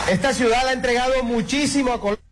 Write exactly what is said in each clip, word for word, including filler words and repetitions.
Esta ciudad le ha entregado muchísimo a Colombia.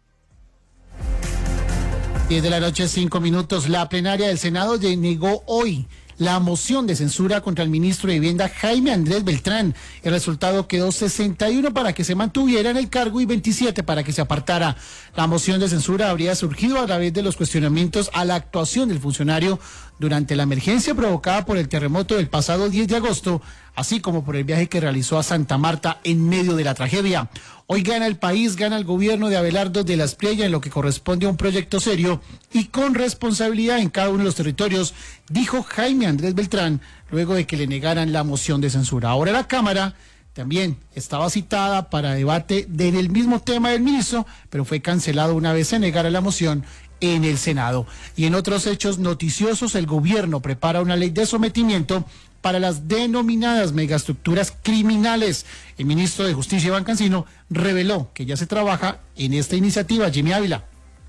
diez de la noche, cinco minutos. La plenaria del Senado denegó hoy la moción de censura contra el ministro de Vivienda Jaime Andrés Beltrán. El resultado quedó sesenta y uno para que se mantuviera en el cargo y veintisiete para que se apartara. La moción de censura habría surgido a través de los cuestionamientos a la actuación del funcionario durante la emergencia provocada por el terremoto del pasado diez de agosto, así como por el viaje que realizó a Santa Marta en medio de la tragedia. Hoy gana el país, gana el gobierno de Abelardo de la Espriella en lo que corresponde a un proyecto serio y con responsabilidad en cada uno de los territorios, dijo Jaime Andrés Beltrán, luego de que le negaran la moción de censura. Ahora la Cámara también estaba citada para debate del mismo tema del ministro, pero fue cancelado una vez se negara la moción en el Senado. Y en otros hechos noticiosos, el gobierno prepara una ley de sometimiento para las denominadas megaestructuras criminales. El ministro de Justicia, Iván Cancino, reveló que ya se trabaja en esta iniciativa. Jimmy Ávila.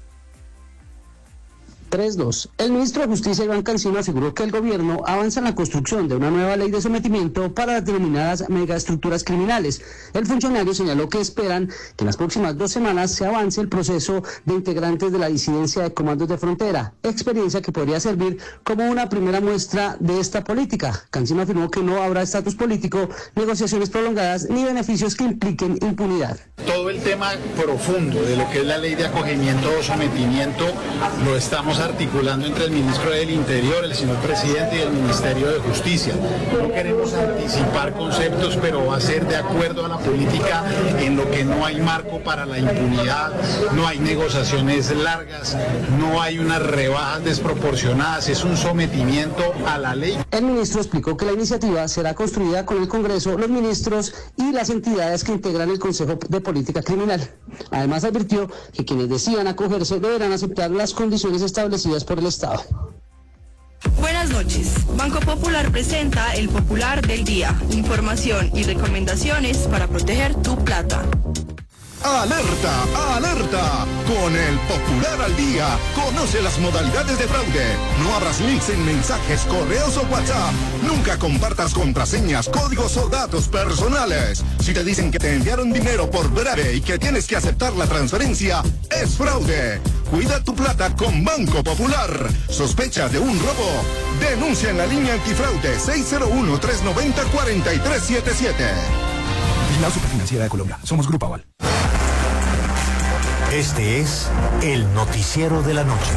tres dos. El ministro de Justicia, Iván Cancino, aseguró que el gobierno avanza en la construcción de una nueva ley de sometimiento para las denominadas megaestructuras criminales. El funcionario señaló que esperan que en las próximas dos semanas se avance el proceso de integrantes de la disidencia de comandos de frontera, experiencia que podría servir como una primera muestra de esta política. Cancino afirmó que no habrá estatus político, negociaciones prolongadas ni beneficios que impliquen impunidad. Todo el tema profundo de lo que es la ley de acogimiento o sometimiento lo estamos articulando entre el ministro del Interior, el señor presidente y el Ministerio de Justicia. No queremos anticipar conceptos, pero va a ser de acuerdo a la política en lo que no hay marco para la impunidad, no hay negociaciones largas, no hay unas rebajas desproporcionadas, es un sometimiento a la ley. El ministro explicó que la iniciativa será construida con el Congreso, los ministros y las entidades que integran el Consejo de Política Criminal. Además advirtió que quienes decidan acogerse deberán aceptar las condiciones establecidas por el Estado. Buenas noches. Banco Popular presenta el Popular del Día. Información y recomendaciones para proteger tu plata. ¡Alerta! ¡Alerta! Con el Popular al Día, conoce las modalidades de fraude. No abras links en mensajes, correos o WhatsApp. Nunca compartas contraseñas, códigos o datos personales. Si te dicen que te enviaron dinero por breve y que tienes que aceptar la transferencia, es fraude. Cuida tu plata con Banco Popular. ¿Sospecha de un robo? Denuncia en la línea antifraude seis cero uno, tres nueve cero, cuatro tres siete siete. La Superfinanciera de Colombia. Somos Grupo Aval. Este es el noticiero de la noche.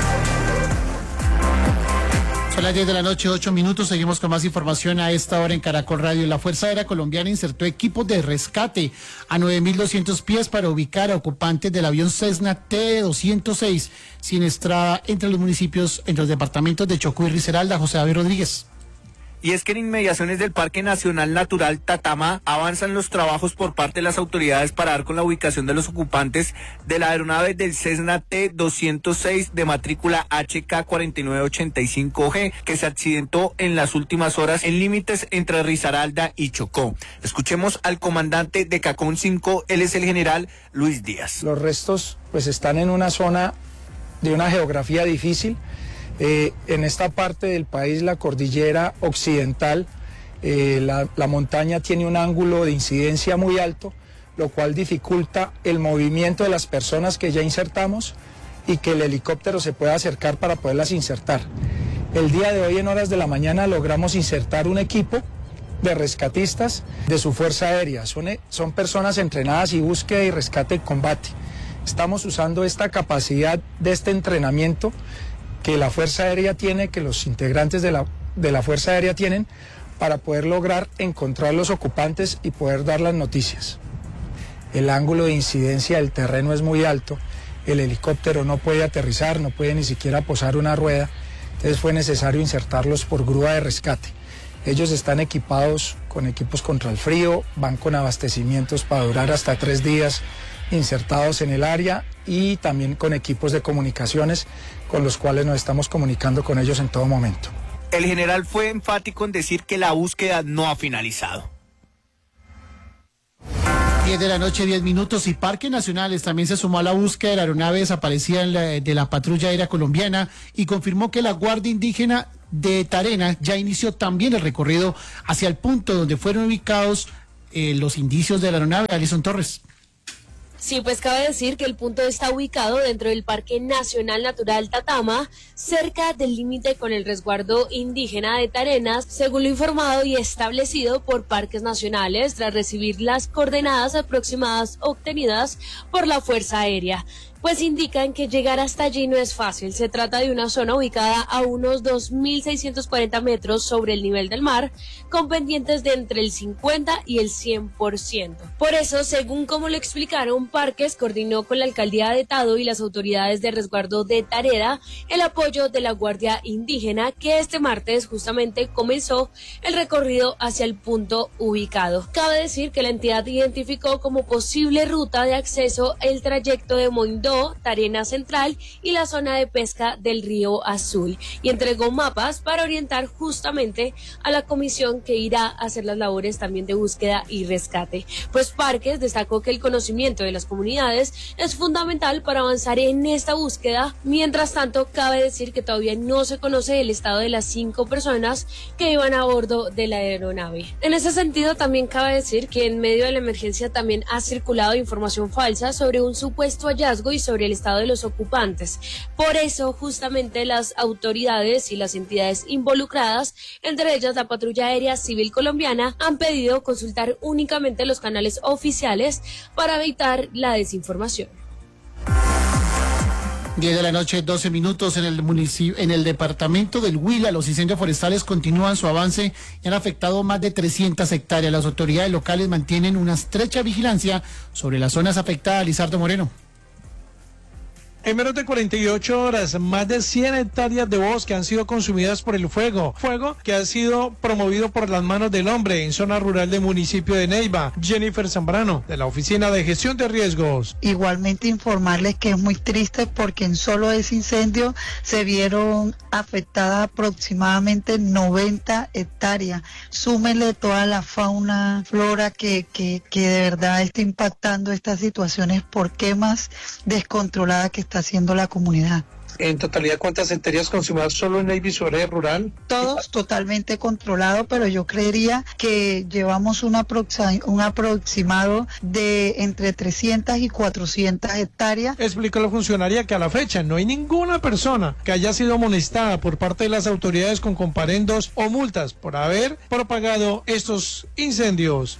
Son las diez de la noche, ocho minutos. Seguimos con más información a esta hora en Caracol Radio. La Fuerza Aérea Colombiana insertó equipos de rescate a nueve mil doscientos pies para ubicar a ocupantes del avión Cessna T doscientos seis siniestrada entre los municipios, entre los departamentos de Chocó y Risaralda. José David Rodríguez. Y es que en inmediaciones del Parque Nacional Natural Tatamá avanzan los trabajos por parte de las autoridades para dar con la ubicación de los ocupantes de la aeronave del Cessna T doscientos seis de matrícula H K cuatro nueve ocho cinco G que se accidentó en las últimas horas en límites entre Risaralda y Chocó. Escuchemos al comandante de CACON cinco, él es el general Luis Díaz. Los restos pues están en una zona de una geografía difícil. Eh, en esta parte del país, la cordillera occidental, eh, la, la montaña tiene un ángulo de incidencia muy alto, lo cual dificulta el movimiento de las personas que ya insertamos y que el helicóptero se pueda acercar para poderlas insertar. El día de hoy, en horas de la mañana, logramos insertar un equipo de rescatistas de su Fuerza Aérea. Son, son personas entrenadas y búsqueda y rescate y combate. Estamos usando esta capacidad de este entrenamiento que la Fuerza Aérea tiene, que los integrantes de la, de la Fuerza Aérea tienen, para poder lograr encontrar los ocupantes y poder dar las noticias. El ángulo de incidencia del terreno es muy alto, el helicóptero no puede aterrizar, no puede ni siquiera posar una rueda, entonces fue necesario insertarlos por grúa de rescate. Ellos están equipados con equipos contra el frío, van con abastecimientos para durar hasta tres días insertados en el área y también con equipos de comunicaciones con los cuales nos estamos comunicando con ellos en todo momento. El general fue enfático en decir que la búsqueda no ha finalizado. diez de la noche, diez minutos, y Parques Nacionales también se sumó a la búsqueda de la aeronave desaparecida en la, de la patrulla aérea colombiana y confirmó que la Guardia Indígena de Tarena ya inició también el recorrido hacia el punto donde fueron ubicados eh, los indicios de la aeronave. Alison Torres. Sí, pues cabe decir que el punto está ubicado dentro del Parque Nacional Natural Tatama, cerca del límite con el resguardo indígena de Tarenas, según lo informado y establecido por Parques Nacionales, tras recibir las coordenadas aproximadas obtenidas por la Fuerza Aérea. Pues indican que llegar hasta allí no es fácil. Se trata de una zona ubicada a unos dos mil seiscientos cuarenta metros sobre el nivel del mar, con pendientes de entre el cincuenta y el cien por ciento. Por eso, según como lo explicaron, Parques coordinó con la alcaldía de Tado y las autoridades de resguardo de Tareda el apoyo de la Guardia Indígena, que este martes justamente comenzó el recorrido hacia el punto ubicado. Cabe decir que la entidad identificó como posible ruta de acceso el trayecto de Moindó, Tarena Central y la zona de pesca del Río Azul, y entregó mapas para orientar justamente a la comisión que irá a hacer las labores también de búsqueda y rescate. Pues Parques destacó que el conocimiento de las comunidades es fundamental para avanzar en esta búsqueda. Mientras tanto, cabe decir que todavía no se conoce el estado de las cinco personas que iban a bordo de la aeronave. En ese sentido, también cabe decir que en medio de la emergencia también ha circulado información falsa sobre un supuesto hallazgo y sobre el estado de los ocupantes. Por eso, justamente las autoridades y las entidades involucradas, entre ellas la Patrulla Aérea Civil Colombiana, han pedido consultar únicamente los canales oficiales para evitar la desinformación. diez de la noche, doce minutos en el municipio, en el departamento del Huila. Los incendios forestales continúan su avance y han afectado más de trescientas hectáreas. Las autoridades locales mantienen una estrecha vigilancia sobre las zonas afectadas. Lizardo Moreno. En menos de cuarenta y ocho horas, más de cien hectáreas de bosque han sido consumidas por el fuego. Fuego que ha sido promovido por las manos del hombre en zona rural del municipio de Neiva. Jennifer Zambrano, de la Oficina de Gestión de Riesgos. Igualmente informarles que es muy triste porque en solo ese incendio se vieron afectadas aproximadamente noventa hectáreas. Súmenle toda la fauna, flora que, que, que de verdad está impactando estas situaciones por quemas descontroladas que está haciendo la comunidad. En totalidad, ¿cuántas hectáreas consumidas solo en Neiva y su área rural? Todos totalmente controlados, pero yo creería que llevamos un, aproxim- un aproximado de entre trescientas y cuatrocientas hectáreas. Explicó la funcionaria que a la fecha no hay ninguna persona que haya sido amonestada por parte de las autoridades con comparendos o multas por haber propagado estos incendios.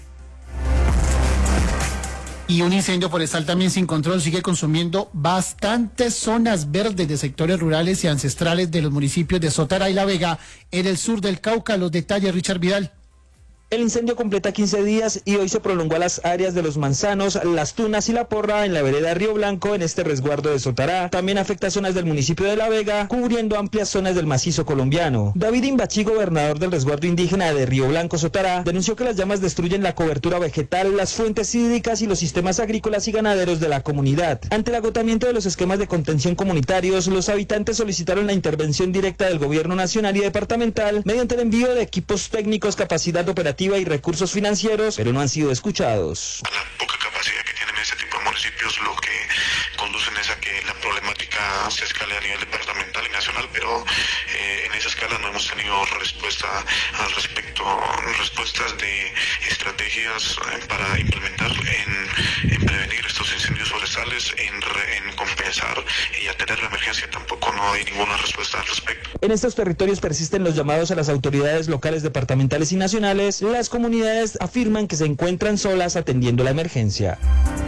Y un incendio forestal también sin control sigue consumiendo bastantes zonas verdes de sectores rurales y ancestrales de los municipios de Sotará y La Vega, en el sur del Cauca. Los detalles, Richard Vidal. El incendio completa quince días y hoy se prolongó a las áreas de Los Manzanos, Las Tunas y La Porra en la vereda Río Blanco en este resguardo de Sotará. También afecta zonas del municipio de La Vega, cubriendo amplias zonas del macizo colombiano. David Imbachí, gobernador del resguardo indígena de Río Blanco, Sotará, denunció que las llamas destruyen la cobertura vegetal, las fuentes hídricas y los sistemas agrícolas y ganaderos de la comunidad. Ante el agotamiento de los esquemas de contención comunitarios, los habitantes solicitaron la intervención directa del gobierno nacional y departamental mediante el envío de equipos técnicos, capacidad operativa y recursos financieros, pero no han sido escuchados. La poca capacidad que tienen ese tipo de municipios lo que conducen es a que la problemática se escale a nivel departamental y nacional, pero eh, en esa escala no hemos tenido respuesta al respecto, respuestas de estrategias eh, para implementar en, en prevenir estos incendios forestales, en, re, en compensar y atender la emergencia. Tampoco no hay ninguna respuesta al respecto. En estos territorios persisten los llamados a las autoridades locales, departamentales y nacionales. Las comunidades afirman que se encuentran solas atendiendo la emergencia.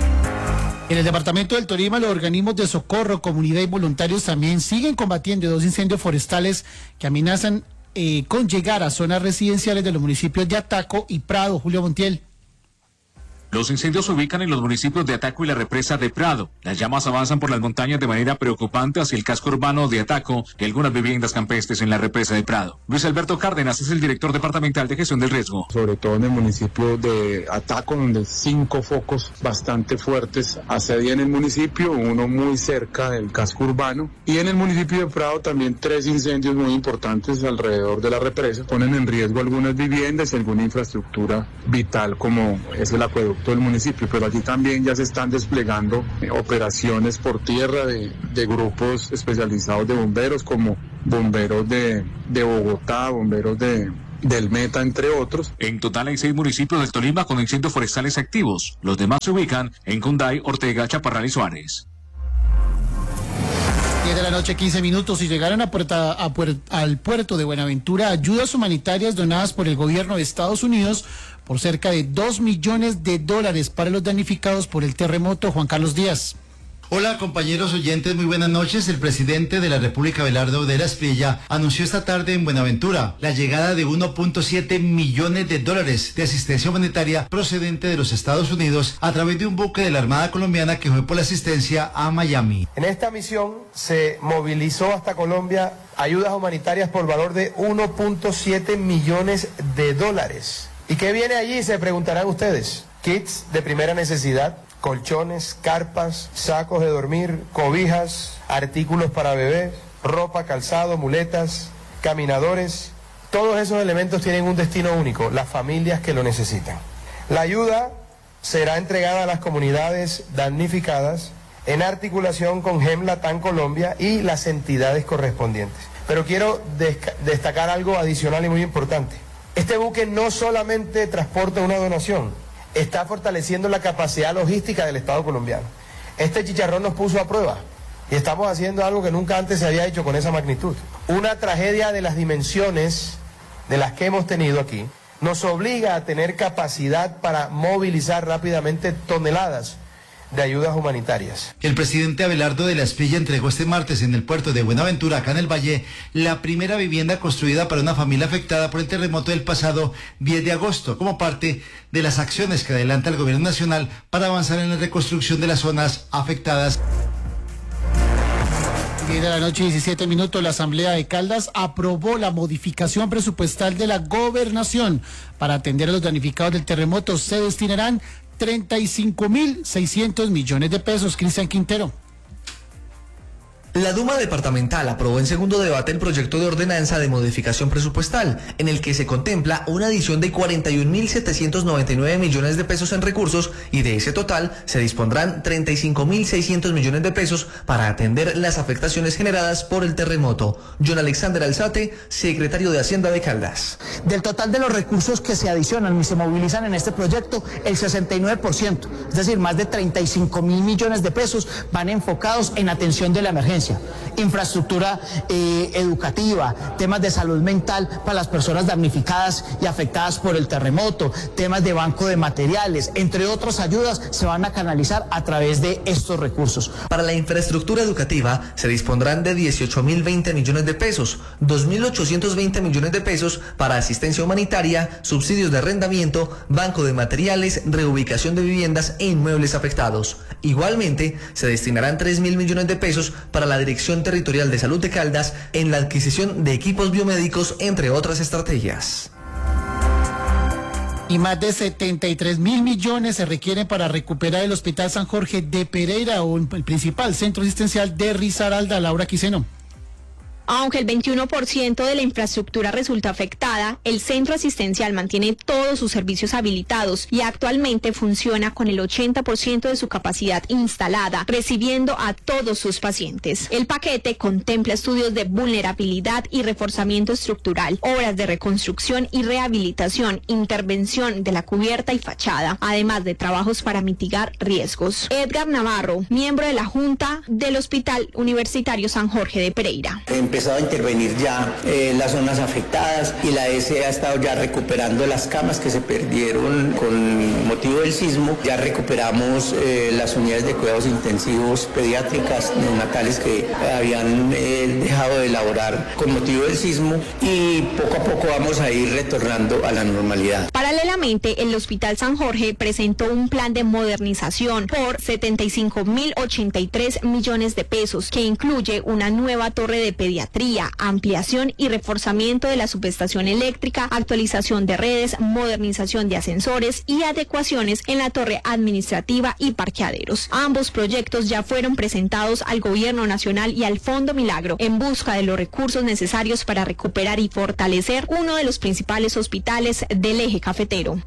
En el departamento del Tolima, los organismos de socorro, comunidad y voluntarios también siguen combatiendo dos incendios forestales que amenazan eh, con llegar a zonas residenciales de los municipios de Ataco y Prado. Julio Montiel. Los incendios se ubican en los municipios de Ataco y la represa de Prado. Las llamas avanzan por las montañas de manera preocupante hacia el casco urbano de Ataco y algunas viviendas campestres en la represa de Prado. Luis Alberto Cárdenas es el director departamental de gestión del riesgo. Sobre todo en el municipio de Ataco, donde cinco focos bastante fuertes asedian el municipio, uno muy cerca del casco urbano. Y en el municipio de Prado también tres incendios muy importantes alrededor de la represa. Ponen en riesgo algunas viviendas y alguna infraestructura vital como es el acueducto del municipio, pero allí también ya se están desplegando eh, operaciones por tierra de, de grupos especializados de bomberos como bomberos de, de Bogotá, bomberos de, del Meta, entre otros. En total hay seis municipios del Tolima con incendios forestales activos. Los demás se ubican en Cunday, Ortega, Chaparral y Suárez. diez de la noche, quince minutos, y llegaron a puerta, a puer, al puerto de Buenaventura ayudas humanitarias donadas por el gobierno de Estados Unidos por cerca de dos millones de dólares para los damnificados por el terremoto. Juan Carlos Díaz. Hola compañeros oyentes, muy buenas noches. El presidente de la República, Abelardo de la Espriella, anunció esta tarde en Buenaventura la llegada de uno punto siete millones de dólares de asistencia humanitaria procedente de los Estados Unidos a través de un buque de la Armada colombiana que fue por la asistencia a Miami. En esta misión se movilizó hasta Colombia ayudas humanitarias por valor de uno punto siete millones de dólares. ¿Y qué viene allí? Se preguntarán ustedes. Kits de primera necesidad, colchones, carpas, sacos de dormir, cobijas, artículos para bebés, ropa, calzado, muletas, caminadores. Todos esos elementos tienen un destino único, las familias que lo necesitan. La ayuda será entregada a las comunidades damnificadas en articulación con G E M Latam Colombia y las entidades correspondientes. Pero quiero destacar algo adicional y muy importante. Este buque no solamente transporta una donación, está fortaleciendo la capacidad logística del Estado colombiano. Este chicharrón nos puso a prueba y estamos haciendo algo que nunca antes se había hecho con esa magnitud. Una tragedia de las dimensiones de las que hemos tenido aquí nos obliga a tener capacidad para movilizar rápidamente toneladas de ayudas humanitarias. El presidente Abelardo de la Espriella entregó este martes en el puerto de Buenaventura, acá en el Valle, la primera vivienda construida para una familia afectada por el terremoto del pasado diez de agosto, como parte de las acciones que adelanta el gobierno nacional para avanzar en la reconstrucción de las zonas afectadas. diez de la noche, diecisiete minutos, la Asamblea de Caldas aprobó la modificación presupuestal de la gobernación para atender a los damnificados del terremoto. Se destinarán treinta y cinco mil seiscientos millones de pesos. Cristian Quintero. La Duma Departamental aprobó en segundo debate el proyecto de ordenanza de modificación presupuestal, en el que se contempla una adición de cuarenta y un mil setecientos noventa y nueve millones de pesos en recursos, y de ese total se dispondrán treinta y cinco mil seiscientos millones de pesos para atender las afectaciones generadas por el terremoto. John Alexander Alzate, secretario de Hacienda de Caldas. Del total de los recursos que se adicionan y se movilizan en este proyecto, el sesenta y nueve por ciento, es decir, más de treinta y cinco mil millones de pesos, van enfocados en atención de la emergencia. Infraestructura eh, educativa, temas de salud mental para las personas damnificadas y afectadas por el terremoto, temas de banco de materiales, entre otras ayudas, se van a canalizar a través de estos recursos. Para la infraestructura educativa se dispondrán de dieciocho mil veinte millones de pesos, dos mil ochocientos veinte millones de pesos para asistencia humanitaria, subsidios de arrendamiento, banco de materiales, reubicación de viviendas e inmuebles afectados. Igualmente, se destinarán tres mil millones de pesos para la Dirección Territorial de Salud de Caldas en la adquisición de equipos biomédicos, entre otras estrategias. Y más de setenta y tres mil millones se requieren para recuperar el Hospital San Jorge de Pereira, o el principal centro asistencial de Risaralda. Laura Quiseno. Aunque el veintiuno por ciento de la infraestructura resulta afectada, el centro asistencial mantiene todos sus servicios habilitados y actualmente funciona con el ochenta por ciento de su capacidad instalada, recibiendo a todos sus pacientes. El paquete contempla estudios de vulnerabilidad y reforzamiento estructural, obras de reconstrucción y rehabilitación, intervención de la cubierta y fachada, además de trabajos para mitigar riesgos. Edgar Navarro, miembro de la Junta del Hospital Universitario San Jorge de Pereira. Empezado a intervenir ya eh, las zonas afectadas, y la E S E ha estado ya recuperando las camas que se perdieron con motivo del sismo. Ya recuperamos eh, las unidades de cuidados intensivos pediátricas neonatales que habían eh, dejado de elaborar con motivo del sismo, y poco a poco vamos a ir retornando a la normalidad. Paralelamente, el Hospital San Jorge presentó un plan de modernización por setenta y cinco mil ochenta y tres millones de pesos, que incluye una nueva torre de pediatría, ampliación y reforzamiento de la subestación eléctrica, actualización de redes, modernización de ascensores y adecuaciones en la torre administrativa y parqueaderos. Ambos proyectos ya fueron presentados al Gobierno Nacional y al Fondo Milagro en busca de los recursos necesarios para recuperar y fortalecer uno de los principales hospitales del eje cafetero.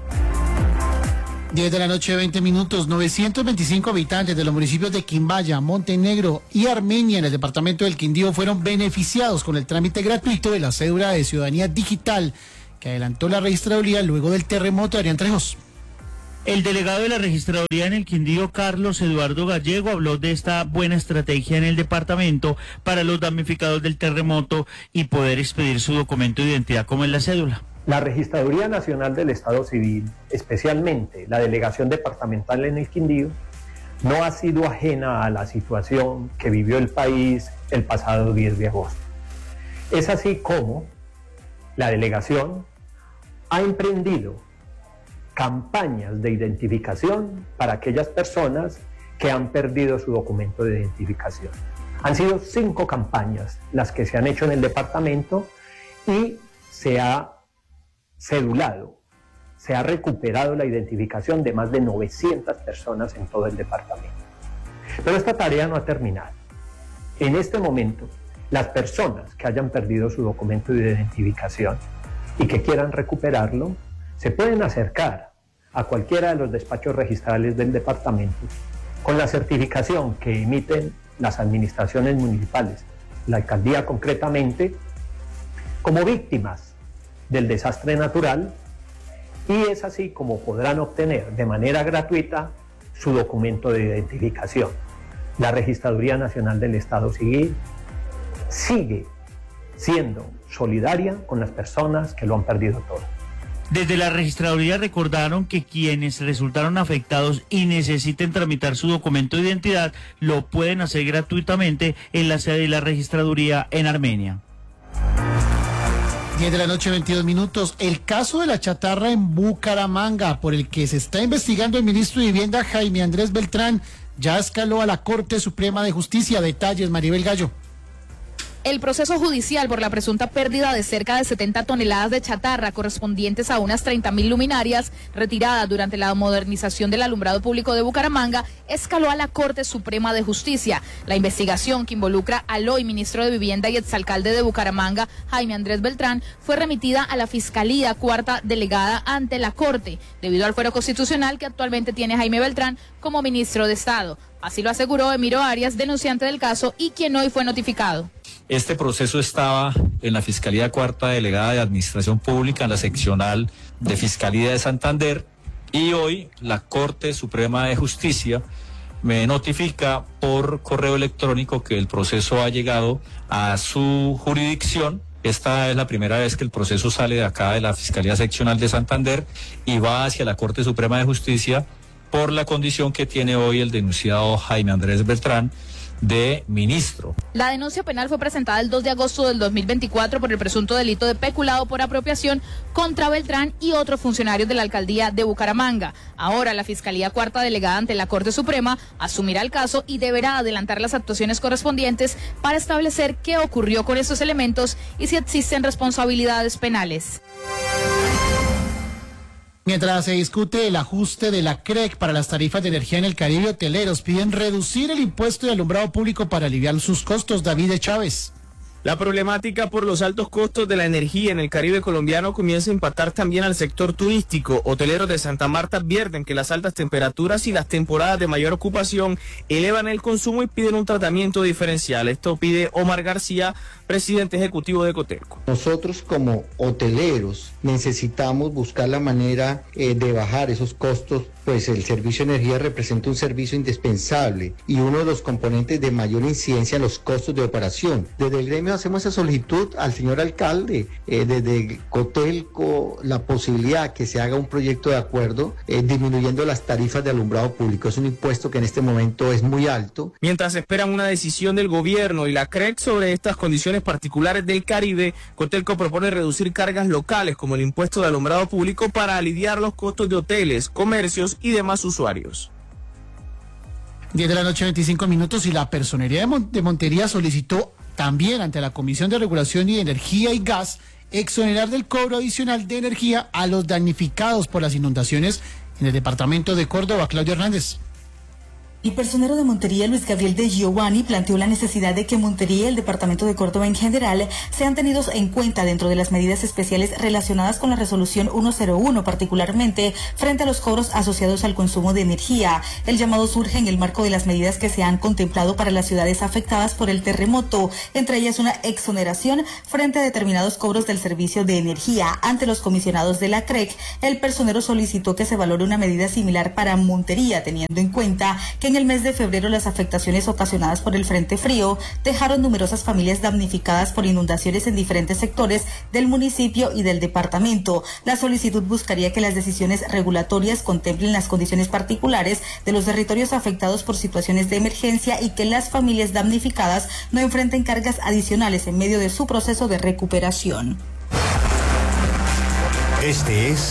diez de la noche, veinte minutos. novecientos veinticinco habitantes de los municipios de Quimbaya, Montenegro y Armenia en el departamento del Quindío fueron beneficiados con el trámite gratuito de la cédula de ciudadanía digital que adelantó la registraduría luego del terremoto. Adrián Trejos. El delegado de la registraduría en el Quindío, Carlos Eduardo Gallego, habló de esta buena estrategia en el departamento para los damnificados del terremoto y poder expedir su documento de identidad como es la cédula. La Registraduría Nacional del Estado Civil, especialmente la delegación departamental en el Quindío, no ha sido ajena a la situación que vivió el país el pasado diez de agosto. Es así como la delegación ha emprendido campañas de identificación para aquellas personas que han perdido su documento de identificación. Han sido cinco campañas las que se han hecho en el departamento y se ha cedulado, se ha recuperado la identificación de más de novecientas personas en todo el departamento. Pero esta tarea no ha terminado. En este momento, las personas que hayan perdido su documento de identificación y que quieran recuperarlo, se pueden acercar a cualquiera de los despachos registrales del departamento con la certificación que emiten las administraciones municipales, la alcaldía concretamente, como víctimas del desastre natural, y es así como podrán obtener de manera gratuita su documento de identificación. La Registraduría Nacional del Estado Civil sigue siendo solidaria con las personas que lo han perdido todo. Desde la registraduría recordaron que quienes resultaron afectados y necesiten tramitar su documento de identidad lo pueden hacer gratuitamente en la sede de la registraduría en Armenia. diez de la noche, veintidós minutos. El caso de la chatarra en Bucaramanga, por el que se está investigando el ministro de Vivienda Jaime Andrés Beltrán, ya escaló a la Corte Suprema de Justicia. Detalles, Maribel Gallo. El proceso judicial por la presunta pérdida de cerca de setenta toneladas de chatarra correspondientes a unas treinta mil luminarias retiradas durante la modernización del alumbrado público de Bucaramanga escaló a la Corte Suprema de Justicia. La investigación, que involucra al hoy ministro de Vivienda y exalcalde de Bucaramanga, Jaime Andrés Beltrán, fue remitida a la Fiscalía Cuarta Delegada ante la Corte, debido al fuero constitucional que actualmente tiene Jaime Beltrán como ministro de Estado. Así lo aseguró Emiro Arias, denunciante del caso y quien hoy fue notificado. Este proceso estaba en la Fiscalía Cuarta Delegada de Administración Pública, en la seccional de Fiscalía de Santander, y hoy la Corte Suprema de Justicia me notifica por correo electrónico que el proceso ha llegado a su jurisdicción. Esta es la primera vez que el proceso sale de acá de la Fiscalía Seccional de Santander y va hacia la Corte Suprema de Justicia por la condición que tiene hoy el denunciado Jaime Andrés Beltrán de ministro. La denuncia penal fue presentada el dos de agosto del dos mil veinticuatro por el presunto delito de peculado por apropiación contra Beltrán y otros funcionarios de la alcaldía de Bucaramanga. Ahora la Fiscalía Cuarta Delegada ante la Corte Suprema asumirá el caso y deberá adelantar las actuaciones correspondientes para establecer qué ocurrió con estos elementos y si existen responsabilidades penales. Mientras se discute el ajuste de la C R E C para las tarifas de energía en el Caribe, hoteleros piden reducir el impuesto de alumbrado público para aliviar sus costos. David Chávez. La problemática por los altos costos de la energía en el Caribe colombiano comienza a impactar también al sector turístico. Hoteleros de Santa Marta advierten que las altas temperaturas y las temporadas de mayor ocupación elevan el consumo y piden un tratamiento diferencial. Esto pide Omar García, presidente ejecutivo de Cotelco. Nosotros como hoteleros necesitamos buscar la manera eh, de bajar esos costos, pues el servicio de energía representa un servicio indispensable y uno de los componentes de mayor incidencia en los costos de operación. Desde el gremio hacemos esa solicitud al señor alcalde, eh, desde Cotelco, la posibilidad que se haga un proyecto de acuerdo eh, disminuyendo las tarifas de alumbrado público. Es un impuesto que en este momento es muy alto. Mientras esperan una decisión del gobierno y la C R E C sobre estas condiciones particulares del Caribe, Cotelco propone reducir cargas locales como el impuesto de alumbrado público para aliviar los costos de hoteles, comercios y demás usuarios. diez de la noche, veinticinco minutos, y la Personería de, Mon de Montería solicitó también ante la Comisión de Regulación de Energía y Gas exonerar del cobro adicional de energía a los damnificados por las inundaciones en el departamento de Córdoba. Claudio Hernández. El personero de Montería, Luis Gabriel de Giovanni, planteó la necesidad de que Montería y el departamento de Córdoba en general sean tenidos en cuenta dentro de las medidas especiales relacionadas con la resolución ciento uno, particularmente frente a los cobros asociados al consumo de energía. El llamado surge en el marco de las medidas que se han contemplado para las ciudades afectadas por el terremoto, entre ellas una exoneración frente a determinados cobros del servicio de energía. Ante los comisionados de la C R E C, el personero solicitó que se valore una medida similar para Montería, teniendo en cuenta que en el mes de febrero las afectaciones ocasionadas por el frente frío dejaron numerosas familias damnificadas por inundaciones en diferentes sectores del municipio y del departamento. La solicitud buscaría que las decisiones regulatorias contemplen las condiciones particulares de los territorios afectados por situaciones de emergencia y que las familias damnificadas no enfrenten cargas adicionales en medio de su proceso de recuperación. Este es